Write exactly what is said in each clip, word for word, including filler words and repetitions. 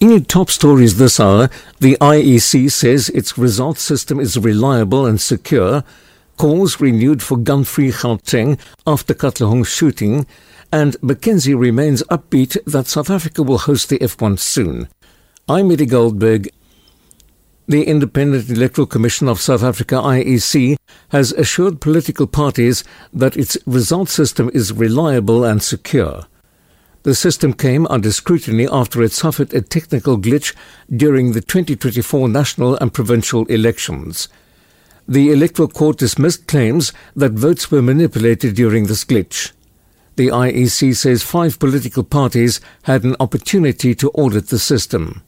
In your top stories this hour, the I E C says its results system is reliable and secure, calls renewed for gun-free Gauteng after Katlehong shooting, and McKinsey remains upbeat that South Africa will host the F one soon. I'm Eddie Goldberg. The Independent Electoral Commission of South Africa, I E C, has assured political parties that its result system is reliable and secure. The system came under scrutiny after it suffered a technical glitch during the twenty twenty-four national and provincial elections. The Electoral Court dismissed claims that votes were manipulated during this glitch. The I E C says five political parties had an opportunity to audit the system.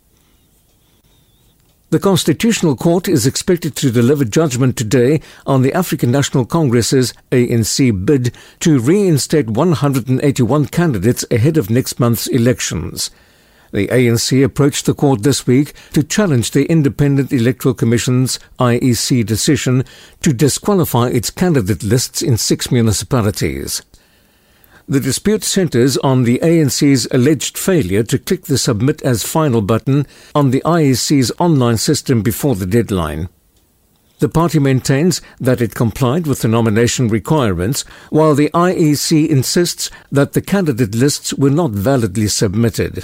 The Constitutional Court is expected to deliver judgment today on the African National Congress's A N C bid to reinstate one hundred eighty-one candidates ahead of next month's elections. The A N C approached the court this week to challenge the Independent Electoral Commission's I E C decision to disqualify its candidate lists in six municipalities. The dispute centres on the A N C's alleged failure to click the Submit as Final button on the I E C's online system before the deadline. The party maintains that it complied with the nomination requirements, while the I E C insists that the candidate lists were not validly submitted.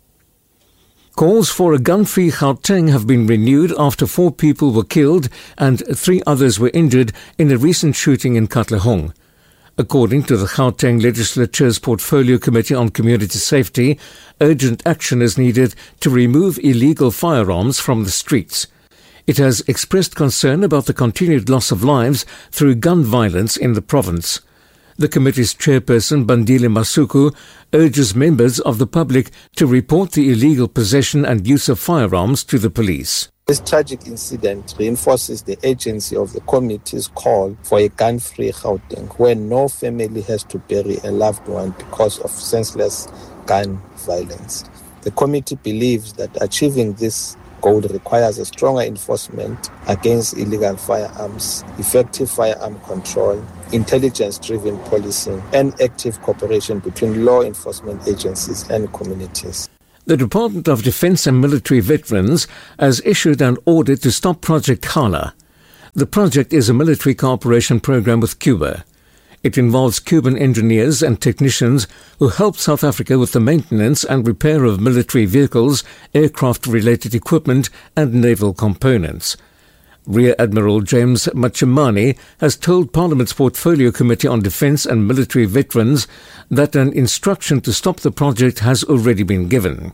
Calls for a gun-free Gauteng have been renewed after four people were killed and three others were injured in a recent shooting in Katlehong. According to the Gauteng Legislature's Portfolio Committee on Community Safety, urgent action is needed to remove illegal firearms from the streets. It has expressed concern about the continued loss of lives through gun violence in the province. The committee's chairperson, Bandile Masuku, urges members of the public to report the illegal possession and use of firearms to the police. This tragic incident reinforces the urgency of the committee's call for a gun-free Gauteng, where no family has to bury a loved one because of senseless gun violence. The committee believes that achieving this goal requires a stronger enforcement against illegal firearms, effective firearm control, intelligence-driven policing, and active cooperation between law enforcement agencies and communities. The Department of Defence and Military Veterans has issued an order to stop Project Khala. The project is a military cooperation program with Cuba. It involves Cuban engineers and technicians who help South Africa with the maintenance and repair of military vehicles, aircraft-related equipment and naval components. Rear Admiral James Machimani has told Parliament's Portfolio Committee on Defence and Military Veterans that an instruction to stop the project has already been given.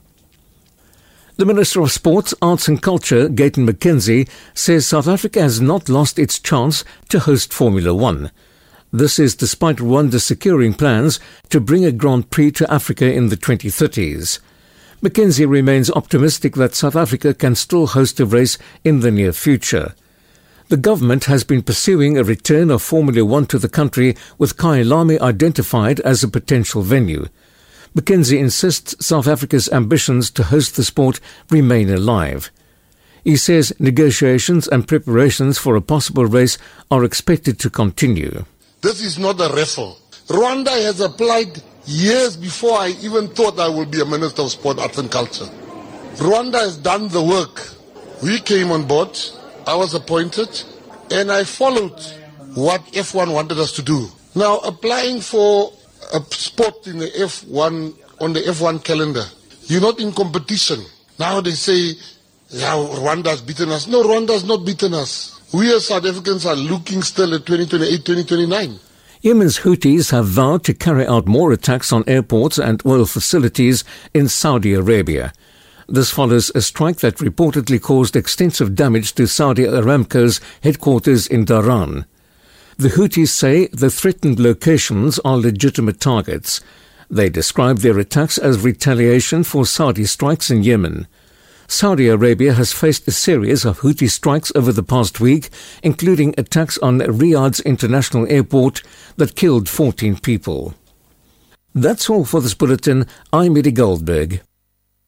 The Minister of Sports, Arts and Culture, Gayton McKenzie, says South Africa has not lost its chance to host Formula One. This is despite Rwanda securing plans to bring a Grand Prix to Africa in the twenty thirties. McKenzie remains optimistic that South Africa can still host a race in the near future. The government has been pursuing a return of Formula One to the country, with Kyalami identified as a potential venue. McKenzie insists South Africa's ambitions to host the sport remain alive. He says negotiations and preparations for a possible race are expected to continue. This is not a raffle. Rwanda has applied years before I even thought I would be a Minister of Sport, Arts and Culture. Rwanda has done the work. We came on board, I was appointed, and I followed what F one wanted us to do. Now, applying for a spot in the F one, on the F one calendar, you're not in competition. Now they say, yeah, Rwanda has beaten us. No, Rwanda has not beaten us. We as South Africans are looking still at twenty twenty-eight, twenty twenty-nine. Yemen's Houthis have vowed to carry out more attacks on airports and oil facilities in Saudi Arabia. This follows a strike that reportedly caused extensive damage to Saudi Aramco's headquarters in Dhahran. The Houthis say the threatened locations are legitimate targets. They describe their attacks as retaliation for Saudi strikes in Yemen. Saudi Arabia has faced a series of Houthi strikes over the past week, including attacks on Riyadh's international airport that killed fourteen people. That's all for this bulletin. I'm Eddie Goldberg.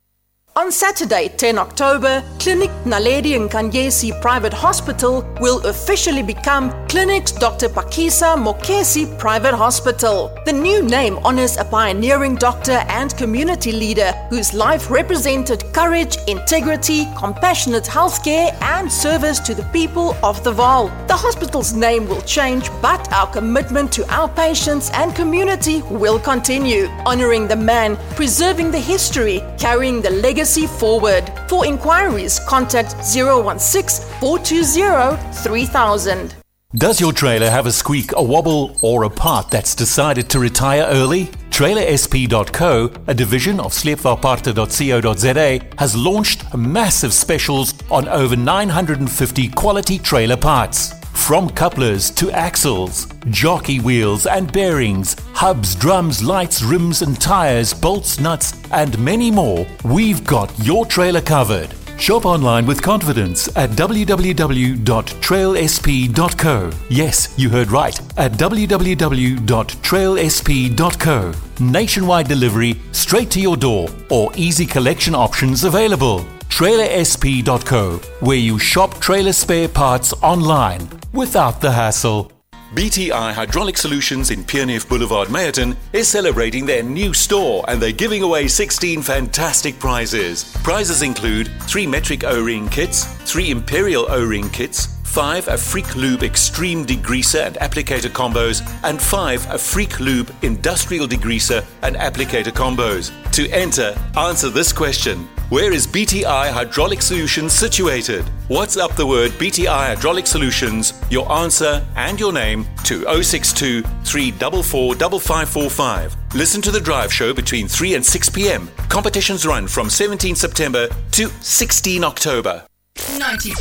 On Saturday, tenth of October, Clinic Naledi Nkanyesi Private Hospital will officially become Clinics Doctor Pakisa Mokesi Private Hospital. The new name honors a pioneering doctor and community leader whose life represented courage, integrity, compassionate healthcare, and service to the people of the Vaal. The hospital's name will change, but our commitment to our patients and community will continue, honoring the man, preserving the history, carrying the legacy forward. For inquiries, contact zero one six, four two zero, three thousand. Does your trailer have a squeak, a wobble, or a part that's decided to retire early? Trailer S P dot co, a division of sleepvaartparte dot co dot za, has launched massive specials on over nine hundred fifty quality trailer parts. From couplers to axles, jockey wheels and bearings, hubs, drums, lights, rims and tires, bolts, nuts and many more, we've got your trailer covered. Shop online with confidence at w w w dot trail s p dot co. Yes, you heard right, at w w w dot trail s p dot co. Nationwide delivery straight to your door or easy collection options available. trailer s p dot co, where you shop trailer spare parts online without the hassle. B T I Hydraulic Solutions in Pierneef Boulevard, Meyerton is celebrating their new store and they're giving away sixteen fantastic prizes. Prizes include three metric O-ring kits, three Imperial O-ring kits, five a Freak Lube Extreme Degreaser and Applicator combos, and five a Freak Lube Industrial Degreaser and Applicator combos. To enter, answer this question. Where is B T I Hydraulic Solutions situated? WhatsApp the word B T I Hydraulic Solutions, your answer and your name to zero six two, three four four, five five four five. Listen to the drive show between three and six p.m. Competitions run from seventeenth September to sixteenth October.